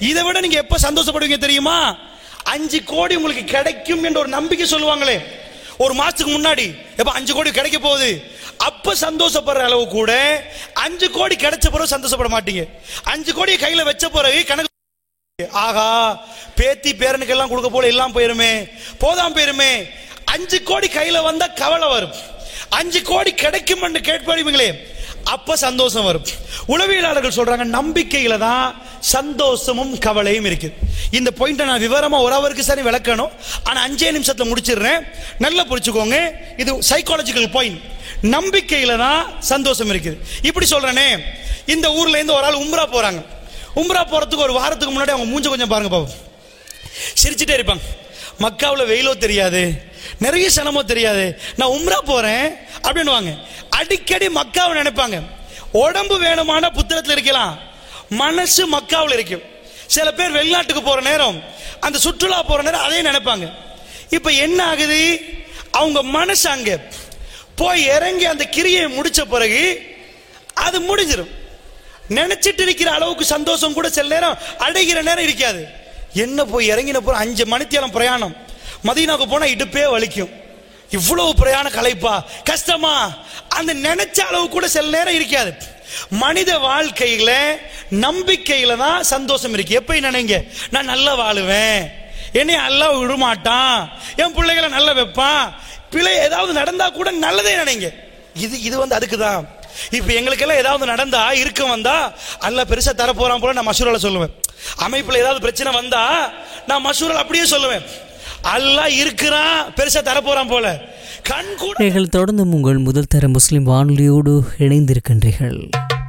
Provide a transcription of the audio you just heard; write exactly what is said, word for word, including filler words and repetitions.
இதை விட நீங்க எப்ப சந்தோஷப்படுவீங்க தெரியுமா? அஞ்சு கோடி உங்களுக்கு கிடைக்கும் என்ற ஒரு நம்பிக்கை சொல்லுவாங்களே ஒரு மாசத்துக்கு முன்னாடி, எப்ப அஞ்சு கோடி கிடைக்க போகுது, அப்ப சந்தோஷப்படுற அளவு கூட அஞ்சு கோடி கிடைச்ச பிறகு சந்தோஷப்பட மாட்டீங்க. அஞ்சு கோடி கையில வச்ச பிறகு கணக்கு, ஆகா பேத்தி பேரனுக்கு எல்லாம் கொடுக்க போல எல்லாம் போயிருமே, போதாம் போயிருமே. அஞ்சு கோடி கையில வந்தா கவலை வரும். அஞ்சு கோடி கிடைக்கும் என்று கேட்பீங்களே, அப்ப சந்தோஷம் வரும். உளவியலாளர்கள் சொல்றாங்க நம்பிக்கையில தான் சந்தோஷமும் கவலையும் இருக்கு. இந்த பாயிண்ட நான் விவரமா ஒரு அவருக்கு சரி விளக்கணும், ஆனா அஞ்சே நிமிஷத்துல முடிச்சிடுறேன். நல்லா புரிச்சுக்கோங்க, இது சைக்காலஜிக்கல் பாயிண்ட். நம்பிக்கையில தான் சந்தோஷம் இருக்குது. இப்படி சொல்றேனே, இந்த ஊர்ல இருந்து ஒரு ஆள் உம்ரா போறாங்க. உம்ரா போறதுக்கு ஒரு வாரத்துக்கு முன்னாடி அவங்க மூஞ்ச கொஞ்சம் பாருங்க பாப்போம். சிரிச்சுட்டே இருப்பாங்க. மக்காவில் வெயிலோ தெரியாது, நிறைய சனமோ தெரியாது, நான் உம்ரா போறேன் அப்படின்னு அடிக்கடி மக்காவை நினைப்பாங்க. உடம்பு வேணுமான புத்தகத்தில் இருக்கலாம், மனசு மக்காவில் இருக்கும். சில பேர் வெளிநாட்டுக்கு போற நேரம், அந்த சுற்றுலா போற நேரம் அதையும் நினைப்பாங்க. இப்ப என்ன ஆகுது, அவங்க மனசு அங்க போய் இறங்கி அந்த கிரியை முடிச்ச பிறகு அது முடிஞ்சிடும். நினைச்சிட்டு இருக்கிற அளவுக்கு சந்தோஷம் கூட சில நேரம் அடைகிற நேரம் இருக்காது. என்ன போய் இறங்கின போற அஞ்சு மணித்தியாலம் பிரயாணம், மதீனாவுக்கு போனா இடுப்பே வலிக்கும். இவ்வளவு பிரயாண களைப்பா, கஷ்டமா, அந்த நினைச்ச அளவு கூட சில நேரம் இருக்காது. மனித வாழ்க்கையில நம்பிக்கையில தான் சந்தோஷம் இருக்கு. எப்ப நினைங்க, நான் நல்லா வாழுவேன், என்னை அல்லாஹ் விடமாட்டான், என் பிள்ளைகளை நல்லா வைப்பான், பிள்ளை ஏதாவது நடந்தா கூட நல்லதே நினைங்க. இது இது வந்து அதுக்குதான். இப்ப எங்களுக்கெல்லாம் ஏதாவது நடந்தா இருக்க வந்தா அல்லாஹ் பெருசா தர போறான் போல நான் மசூரால சொல்லுவேன். அமைப்புல ஏதாவது பிரச்சனை வந்தா நான் மசூரால அப்படியே சொல்லுவேன், அல்லாஹ் இருக்கிறான் பெருசா தர போறான் போல. கண் கூட தொடர்ந்து உங்கள் முதல் தர முஸ்லிம் வானொலியோடு இணைந்திருக்கின்றீர்கள்.